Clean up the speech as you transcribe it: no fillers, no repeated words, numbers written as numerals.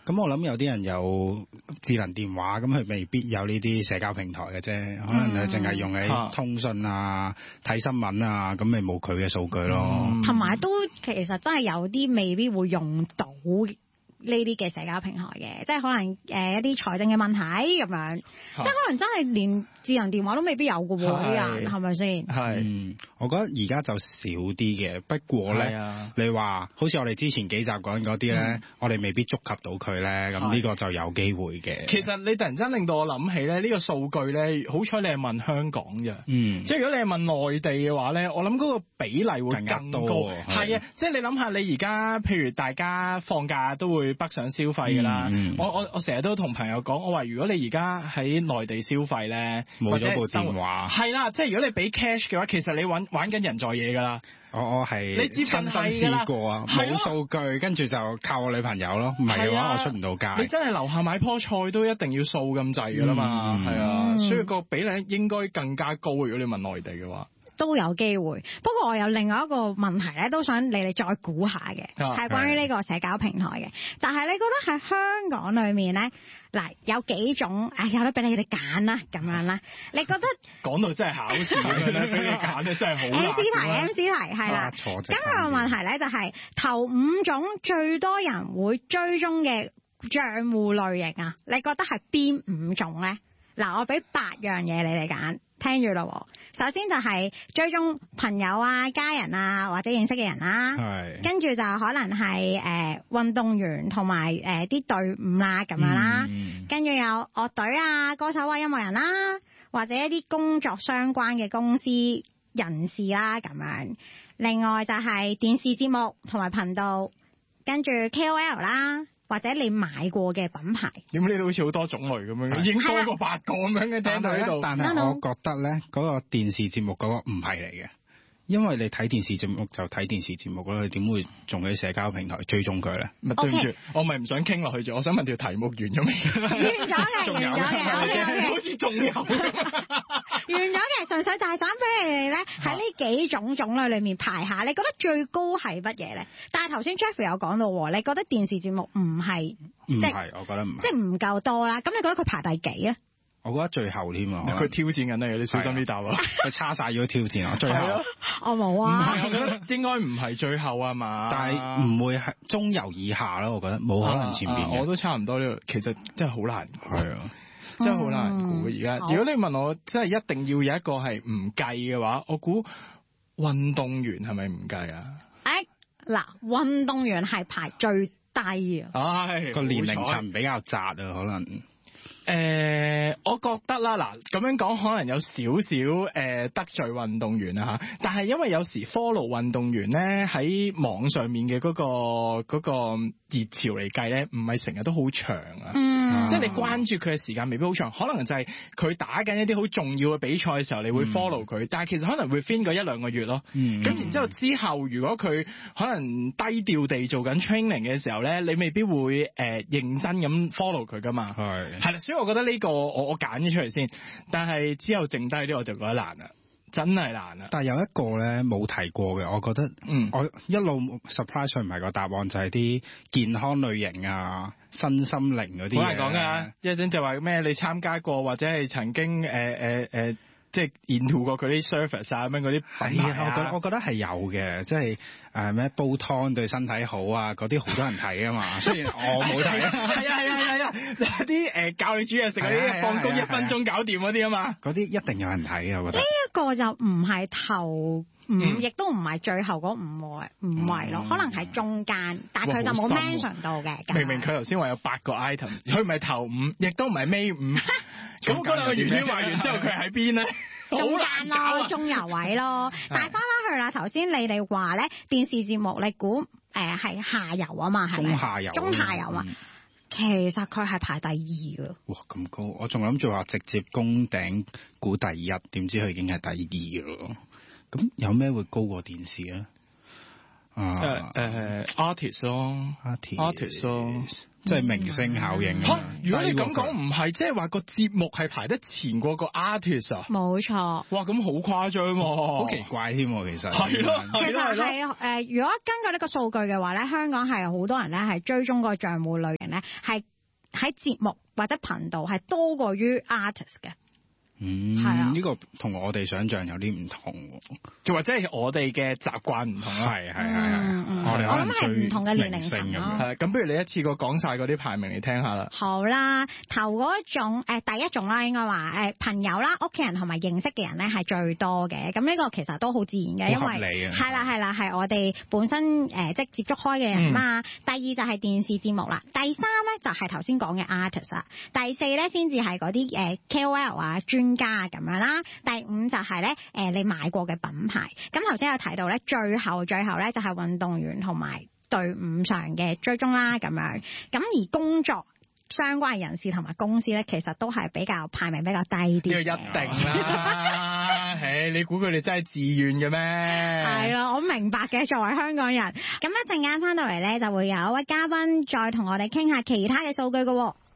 咁我諗有啲人有智能電話，咁佢未必有呢啲社交平台嘅啫，可能佢淨係用喺通訊啊、睇新聞啊，咁咪冇佢嘅數據咯。 同埋都其實真係有啲未必會用到呢啲嘅社交平台嘅，即係可能一啲財政嘅問題咁樣，即係可能真係連智能電話都未必有嘅喎，啲人係咪先？ 係，我覺得而家就少啲嘅，不過咧，你話好似我哋之前幾集講嗰啲咧，我哋未必觸及到佢咧，咁呢個就有機會嘅。 其實你突然間令到我諗起咧，呢個數據咧，好彩你係問香港啫，即係如果你係問內地嘅話咧，我諗嗰個比例會更高。係啊，即係你諗下，你而家譬如大家放假都會北上消費㗎啦。我成日都同朋友講，我話如果你而家喺內地消費咧， 冇咗部電話， 係啦，即係如果你俾 cash 嘅話，其實你玩緊人在嘢㗎啦。 我係你親身試過啊，冇數據，跟住就靠我女朋友咯。唔係嘅話，我出唔到街。 你真係樓下買棵菜都一定要掃咁滯㗎啦嘛，係啊，所以個比例應該更加高。如果你問內地嘅話， 都有機會。不過我有另外一個問題咧，都想你哋再估下嘅，係關於呢個社交平台嘅，就係你覺得喺香港裏面咧，嗱有幾種，有得俾你哋揀啦，咁樣啦，你覺得講到真係考試咁樣咧，俾你揀咧真係好難。 MC 題係啦，咁個問題咧就係頭5種最多人會追蹤嘅賬戶類型啊，你覺得係邊5種咧？嗱，我俾8樣嘢你哋揀，聽住咯。首先就係追蹤朋友啊、家人啊或者認識嘅人啦，跟住就可能係運動員同埋啲隊伍啦咁樣啦，跟住有樂隊啊、歌手啊、音樂人啦，或者一啲工作相關嘅公司人士啦咁樣。另外就係電視節目同埋頻道，跟住 KOL 啦。或者你買過嘅品牌， 點解呢度好似好多種類咁樣，已經多過8個咁樣嘅聽到呢度。 但係我覺得咧，嗰個電視節目嗰個唔係嚟嘅，因為你睇電視節目就睇電視節目啦，你點會仲喺社交平台追蹤佢咧？ 對唔住，我咪唔想傾落去住，我想問條題目完咗未？ 完咗嘅， 好似仲有。 完咗嘅，純粹就係想俾你哋咧喺呢幾種種類裏面排下，你覺得最高係乜嘢咧？但係頭先 Jeffrey 有講到，你覺得電視節目唔係， 唔係，我覺得唔係， 即係唔夠多啦。咁你覺得佢排第幾啊？ 我覺得最後添啊！ 佢挑戰緊你小心啲答啊！ 佢叉晒咗挑戰啊！最後我冇啊！ 我覺得應該唔係最後啊嘛， 但係唔會係中游以下咯。我覺得冇可能前邊。 我都差唔多呢個，其實真係好難。係啊。真係好難估而家。如果你問我，真係一定要有一個係唔計嘅話，我估運動員係咪唔計啊？ 嗱，運動員係排最低啊！ 個年齡層比較窄啊，可能。 我覺得啦，嗱咁樣講可能有少少得罪運動員啊嚇，但係因為有時 follow 運動員咧喺網上面嘅嗰個熱潮嚟計咧，唔係成日都好長啊，即係你關注佢嘅時間未必好長，可能就係佢打緊一啲好重要嘅比賽嘅時候，你會 follow 佢，但係其實可能會 within 個1-2個月咯，咁然之後如果佢可能低調地做緊 training 嘅時候咧，你未必會認真咁 follow 佢噶嘛，係啦，所以我覺得呢個我揀咗出嚟先，但係之後剩低啲我就覺得難啦，真係難啦。 但係有一個咧冇提過嘅，我覺得，我一路 surprise 佢唔係個答案，就係啲健康類型啊、身心靈嗰啲嘢。好難講㗎， 一陣就話咩你參加過或者係曾經即係 into 過佢啲 service 啊咁樣嗰啲品牌啊， 我覺得係有嘅，即係咩煲湯對身體好啊，嗰啲好多人睇啊嘛。雖然我冇睇，係啊，啲教你煮嘢食嗰啲，放工1分鐘搞掂嗰啲啊嘛，嗰啲一定有人睇啊，我覺得。呢一個就唔係頭5，亦都唔係最後嗰5位咯，可能係中間，但係佢就冇 mention 到嘅。 明明佢頭先話有8個 item， 佢唔係頭5，亦都唔係尾5。咁嗰兩個圓圈畫完之後，佢喺邊咧？ 中間咯，中游位咯。但係翻返去啦，頭先你哋話咧電視節目，你估係下游啊嘛，係咪？中下游啊。其實佢係排第2㗎。 哇，咁高！我仲諗住話直接攻頂估第1，點知佢已經係第2咯。咁有咩會高過電視啊？ artist 咯，artist 咯。 即係明星效應嚇，如果你咁講唔係，即係話個節目係排得前過個 artist 啊？ 冇錯。 哇，咁好誇張喎， 好奇怪添喎，其實。 係咯， 其實係如果根據呢個數據嘅話咧，香港係好多人咧係追蹤個賬戶類型咧，係喺節目或者頻道係多過於 artist 嘅。係啊， 呢個同我哋想象有啲唔同， 就或者係我哋嘅習慣唔同啦。 係， 我諗係唔同嘅年齡層咯。 係，咁不如你一次過講晒嗰啲排名嚟聽下啦。 好啦，頭嗰種第一種啦，應該話朋友啦、屋企人同埋認識嘅人咧係最多嘅。咁呢個其實都好自然嘅，因為係啦，係我哋本身即係接觸開嘅人嘛。第二就係電視節目啦，第三咧就係頭先講嘅 artist 啦，第四咧先至係嗰啲KOL 啊專家咁樣啦，第五就係咧你買過嘅品牌，咁頭先有提到咧，最後咧就係運動員同埋隊伍上嘅追蹤啦咁樣，咁而工作相關嘅人士同埋公司咧，其實都係排名比較低啲。 呢個一定啦，唉，你估佢哋真係自願嘅咩？ 係咯，我明白嘅，作為香港人。咁一陣間翻到嚟咧，就會有一位嘉賓再同我哋傾下其他嘅數據㗎喎。